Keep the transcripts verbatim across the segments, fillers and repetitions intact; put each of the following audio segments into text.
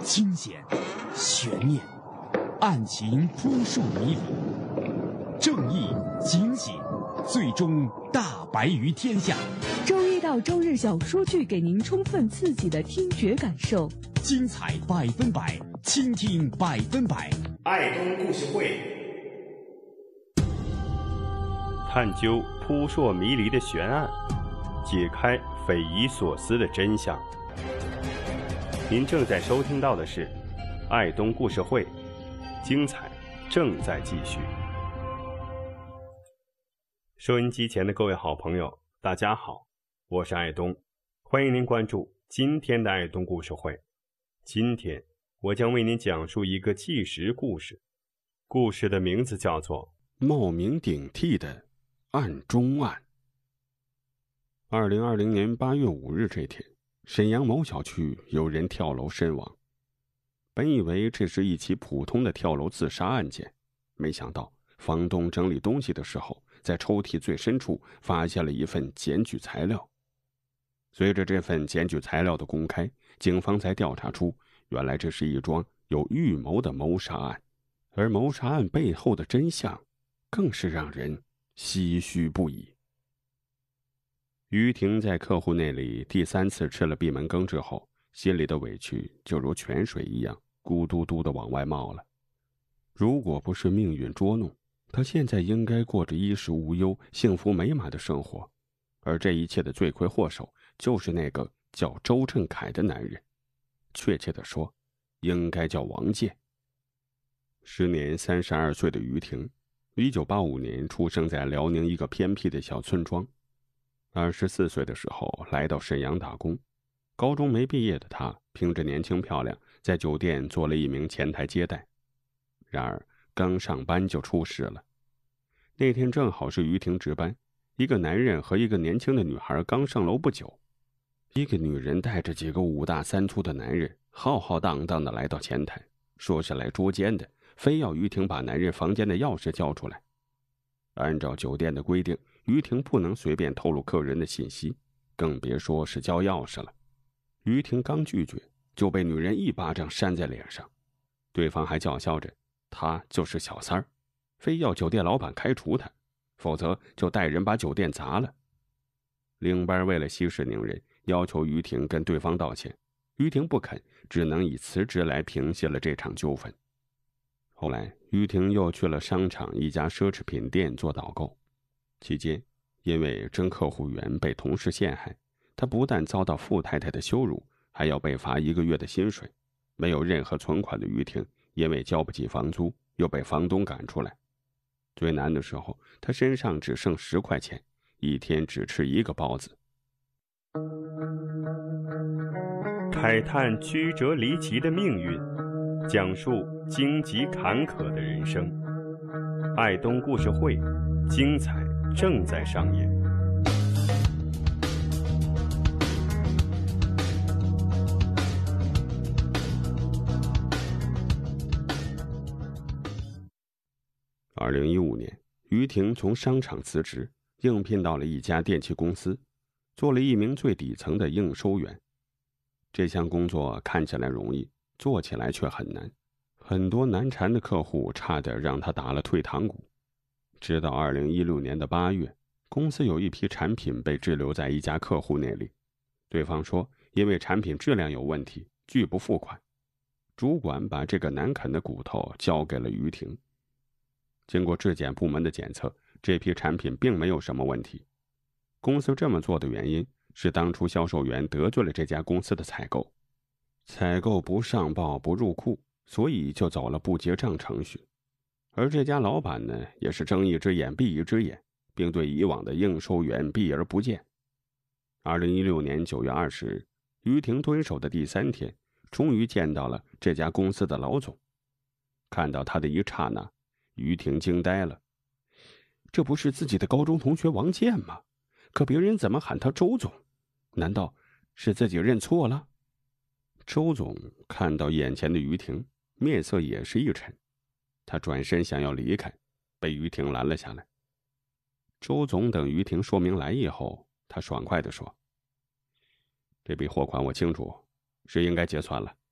惊险、悬念、案情扑朔迷离，正义、警醒，最终大白于天下。 周一到周日小说剧给您充分刺激的听觉感受， 精彩百分百，倾听百分百。 爱东故事会， 探究扑朔迷离的悬案，解开匪夷所思的真相。您正在收听到的是爱东故事会，精彩正在继续。收音机前的各位好朋友，大家好，我是爱东，欢迎您关注今天的爱东故事会。今天我将为您讲述一个纪实故事，故事的名字叫做冒名顶替的案中案。二零二零年八月五日这天，沈阳某小区有人跳楼身亡。本以为这是一起普通的跳楼自杀案件，没想到房东整理东西的时候，在抽屉最深处发现了一份检举材料。随着这份检举材料的公开，警方才调查出，原来这是一桩有预谋的谋杀案，而谋杀案背后的真相更是让人唏嘘不已。于婷在客户那里第三次吃了闭门羹之后，心里的委屈就如泉水一样咕嘟嘟地往外冒了。如果不是命运捉弄，她现在应该过着衣食无忧、幸福美满的生活，而这一切的罪魁祸首就是那个叫周振凯的男人，确切地说，应该叫王建。时年三十二岁的于婷，一九八五年出生在辽宁一个偏僻的小村庄。二十四岁的时候来到沈阳打工，高中没毕业的她凭着年轻漂亮，在酒店做了一名前台接待。然而刚上班就出事了。那天正好是于婷值班，一个男人和一个年轻的女孩刚上楼不久。一个女人带着几个五大三粗的男人，浩浩荡荡地来到前台，说是来捉奸的，非要于婷把男人房间的钥匙交出来。按照酒店的规定，于婷不能随便透露客人的信息，更别说是交钥匙了。于婷刚拒绝，就被女人一巴掌扇在脸上，对方还叫嚣着他就是小三儿，非要酒店老板开除他，否则就带人把酒店砸了。领班为了息事宁人，要求于婷跟对方道歉，于婷不肯，只能以辞职来平息了这场纠纷。后来于婷又去了商场一家奢侈品店做导购，期间因为争客户缘被同事陷害，她不但遭到富太太的羞辱，还要被罚一个月的薪水。没有任何存款的于婷因为交不起房租，又被房东赶出来。最难的时候，她身上只剩十块钱，一天只吃一个包子。 慨叹曲折离奇的命运，讲述荆棘坎坷的人生。爱东故事会，精彩正在上演。 二零一五年，于婷从商场辞职，应聘到了一家电器公司，做了一名最底层的应收员。这项工作看起来容易，做起来却很难，很多难缠的客户差点让他打了退堂鼓。直到二零一六年的八月，公司有一批产品被滞留在一家客户那里，对方说因为产品质量有问题，拒不付款。主管把这个难啃的骨头交给了于婷。经过质检部门的检测，这批产品并没有什么问题。公司这么做的原因是当初销售员得罪了这家公司的采购，采购不上报不入库，所以就走了不结账程序。而这家老板呢，也是睁一只眼闭一只眼，并对以往的应收员避而不见。二零一六年九月二十日，于婷蹲守的第三天，终于见到了这家公司的老总。看到他的一刹那，于婷惊呆了，这不是自己的高中同学王建吗？可别人怎么喊他周总？难道是自己认错了？周总看到眼前的于婷，面色也是一沉，他转身想要离开，被于婷拦了下来。周总等于婷说明来意后，他爽快地说：“这笔货款我清楚，是应该结算了，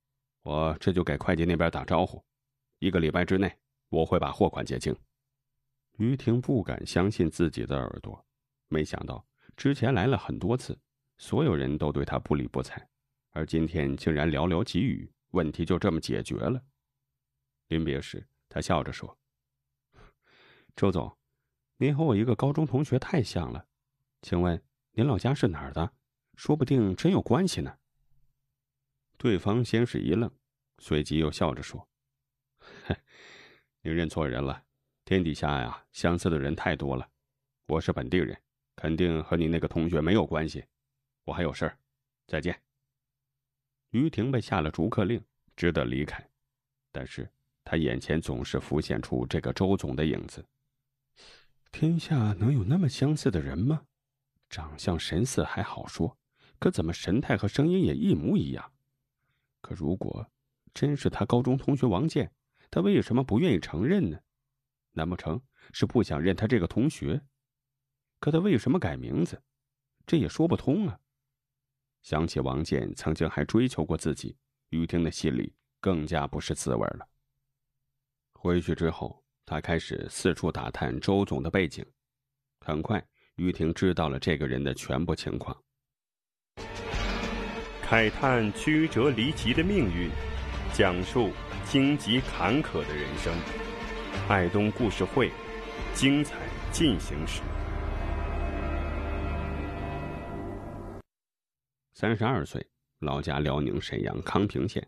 我这就给会计那边打招呼，一个礼拜之内我会把货款结清。于婷不敢相信自己的耳朵，没想到之前来了很多次，所有人都对他不理不睬，而今天竟然寥寥几语，问题就这么解决了。临别时，他笑着说：周总，您和我一个高中同学太像了，请问您老家是哪儿的？说不定真有关系呢。对方先是一愣，随即又笑着说：您认错人了，天底下呀，相似的人太多了。我是本地人，肯定和你那个同学没有关系。我还有事儿，再见。于婷被下了逐客令，只得离开。但是他眼前总是浮现出这个周总的影子。天下能有那么相似的人吗？长相神似还好说，可怎么神态和声音也一模一样？可如果真是他高中同学王健，他为什么不愿意承认呢？难不成是不想认他这个同学？可他为什么改名字？这也说不通啊。想起王健曾经还追求过自己，于婷的心里更加不是滋味了。回去之后，他开始四处打探周总的背景。很快，于婷知道了这个人的全部情况。 慨叹曲折离奇的命运，讲述荆棘坎坷的人生。爱东故事会，精彩进行时。 三十二岁，老家辽宁沈阳康平县，